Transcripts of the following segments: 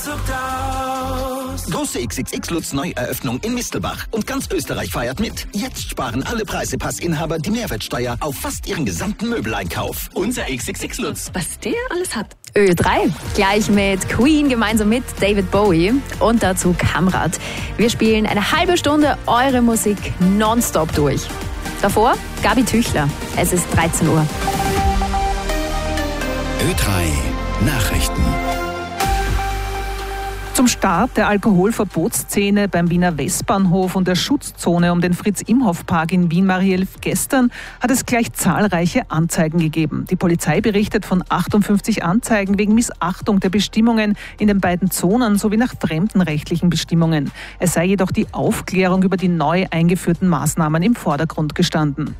Große XXX-Lutz-Neueröffnung in Mistelbach. Und ganz Österreich feiert mit. Jetzt sparen alle Preisepassinhaber die Mehrwertsteuer auf fast ihren gesamten Möbeleinkauf. Unser XXX-Lutz. Was der alles hat. Ö3, gleich mit Queen gemeinsam mit David Bowie und dazu Kamrat. Wir spielen eine halbe Stunde eure Musik nonstop durch. Davor Gabi Tüchler. Es ist 13 Uhr. Ö3 Nachrichten. Zum Start der Alkoholverbotsszene beim Wiener Westbahnhof und der Schutzzone um den Fritz-Imhoff-Park in Wien-Marielf gestern hat es gleich zahlreiche Anzeigen gegeben. Die Polizei berichtet von 58 Anzeigen wegen Missachtung der Bestimmungen in den beiden Zonen sowie nach fremdenrechtlichen Bestimmungen. Es sei jedoch die Aufklärung über die neu eingeführten Maßnahmen im Vordergrund gestanden.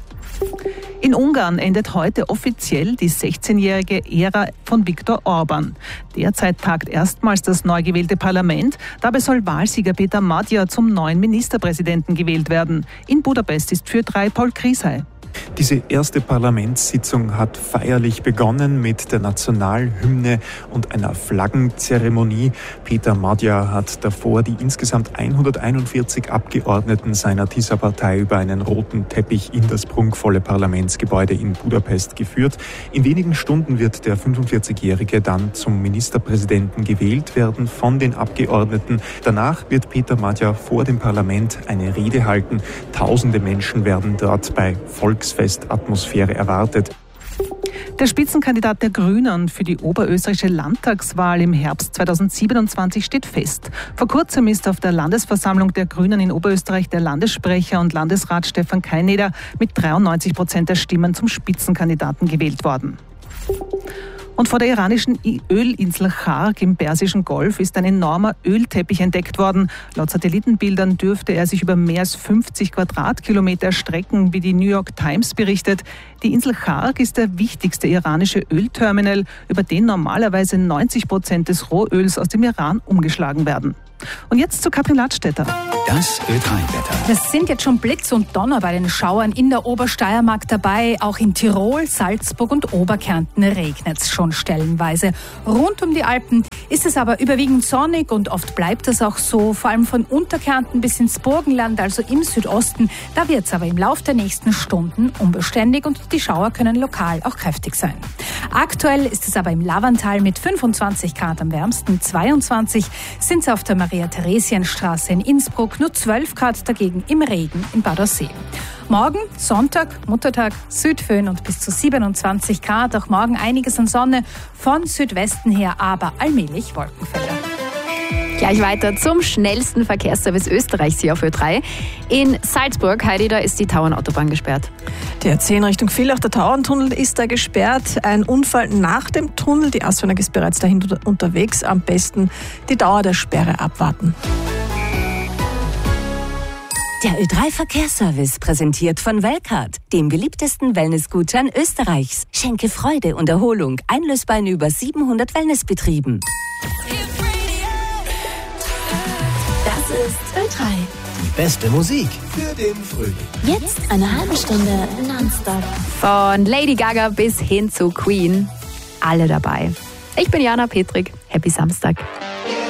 In Ungarn endet heute offiziell die 16-jährige Ära von Viktor Orban. Derzeit tagt erstmals das neu gewählte Parlament. Dabei soll Wahlsieger Peter Magyar zum neuen Ministerpräsidenten gewählt werden. In Budapest ist für Ö3 Paul Kriesay. Diese erste Parlamentssitzung hat feierlich begonnen mit der Nationalhymne und einer Flaggenzeremonie. Peter Magyar hat davor die insgesamt 141 Abgeordneten seiner TISA-Partei über einen roten Teppich in das prunkvolle Parlamentsgebäude in Budapest geführt. In wenigen Stunden wird der 45-Jährige dann zum Ministerpräsidenten gewählt werden von den Abgeordneten. Danach wird Peter Magyar vor dem Parlament eine Rede halten. Tausende Menschen werden dort bei Volksfestatmosphäre erwartet. Der Spitzenkandidat der Grünen für die oberösterreichische Landtagswahl im Herbst 2027 steht fest. Vor kurzem ist auf der Landesversammlung der Grünen in Oberösterreich der Landessprecher und Landesrat Stefan Kaineder mit 93% der Stimmen zum Spitzenkandidaten gewählt worden. Und vor der iranischen Ölinsel Chark im Persischen Golf ist ein enormer Ölteppich entdeckt worden. Laut Satellitenbildern dürfte er sich über mehr als 50 Quadratkilometer erstrecken, wie die New York Times berichtet. Die Insel Chark ist der wichtigste iranische Ölterminal, über den normalerweise 90% des Rohöls aus dem Iran umgeschlagen werden. Und jetzt zu Katrin Ladstätter. Das Ö3-Wetter. Es sind jetzt schon Blitz und Donner bei den Schauern in der Obersteiermark dabei. Auch in Tirol, Salzburg und Oberkärnten regnet es schon stellenweise. Rund um die Alpen ist es aber überwiegend sonnig und oft bleibt es auch so. Vor allem von Unterkärnten bis ins Burgenland, also im Südosten. Da wird es aber im Laufe der nächsten Stunden unbeständig und die Schauer können lokal auch kräftig sein. Aktuell ist es aber im Lavantal mit 25 Grad am wärmsten, 22 sind es auf der Maria-Theresien-Straße in Innsbruck, nur 12 Grad dagegen im Regen in Bad Aussee. Morgen, Sonntag, Muttertag, Südföhn und bis zu 27 Grad. Auch morgen einiges an Sonne, von Südwesten her aber allmählich Wolkenfelder. Gleich weiter zum schnellsten Verkehrsservice Österreichs hier auf Ö3. In Salzburg, Heidi, da ist die Tauernautobahn gesperrt. Der 10 Richtung Villach, der Tauerntunnel ist da gesperrt. Ein Unfall nach dem Tunnel, die Asweinig ist bereits dahin unterwegs. Am besten die Dauer der Sperre abwarten. Der Ö3-Verkehrsservice präsentiert von Welcard, dem beliebtesten Wellnessgutschein Österreichs. Schenke Freude und Erholung, einlösbar in über 700 Wellnessbetrieben. Das ist Ö3. Die beste Musik für den Frühling. Jetzt eine halbe Stunde nonstop. Von Lady Gaga bis hin zu Queen. Alle dabei. Ich bin Jana Petrik. Happy Samstag.